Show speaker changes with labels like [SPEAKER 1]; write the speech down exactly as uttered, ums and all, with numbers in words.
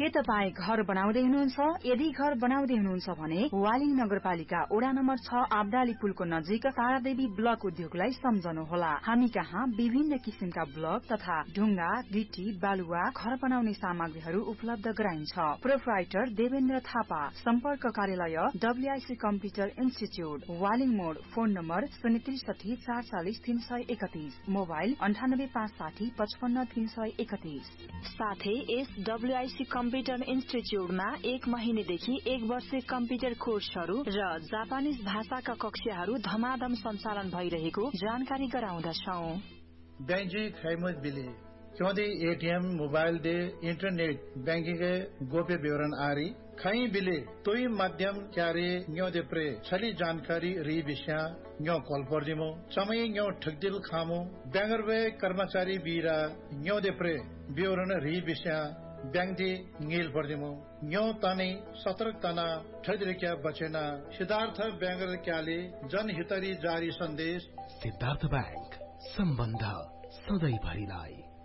[SPEAKER 1] के तपाई घर बनाउँदै हुनुहुन्छ? यदि घर बनाउँदै हुनुहुन्छ भने वालिङ नगरपालिका वडा नम्बर छ आब्दाली पुलको नजिक तारादेवी ब्लक उद्योगलाई सम्झनुहोला। हामी कहाँ विभिन्न किसिमका ब्लक तथा ढुङ्गा, गिटी, बालुवा, घर बनाउने सामग्रीहरू उपलब्ध गराइन्छ। प्रोप्राइटर देवेन्द्र थापा। सम्पर्क कार्यालय डब्ल्यूआईसी कम्प्युटर इन्स्टिच्यूट, वालिङ मोड। फोन नम्बर शून्य त्रिसठी चार चालिस तीन सय एकतीस, मोबाइल अन्ठानब्बे पाँच साठी पचपन्न तीन सय एकतीस। साथै यस डब्ल्यूआईसी कम्प्युटर इन्स्टिच्यूटमा एक महिनेदेखि एक वर्ष कम्प्युटर कोर्सहरू र जापानिज भाषाका कक्षाहरू धमाधम सञ्चालन भइरहेको जानकारी गराउँदछौं।
[SPEAKER 2] बैंजी खैमत बिले क्योंकि ATM mobile they internet banking के गोप्य विवरण आरी खई बिले तोई माध्यम क्यारे न्यो दे प्रे छली जानकारी री विषय न्यो कॉल पर दिमो समय न्यो ठगदिल खामो बैंगरवे कर्मचारी बीरा न्यो दे प्रे विवरण री विषय बैंक दे नील पर दिमो न्यो ताने सतर्क तना ठगदिल बचेना। सिद्धार्थ बैंगर क्याले जनहितरी जारी संदेश।
[SPEAKER 3] सिद्धार्थ बैंक सम्बन्ध सधैँ भरिलाई।